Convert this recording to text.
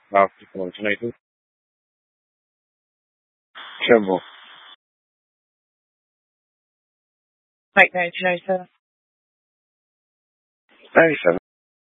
traffico non ce n'hai tu? C'è boh. Right, no, do you know, sir? Hey,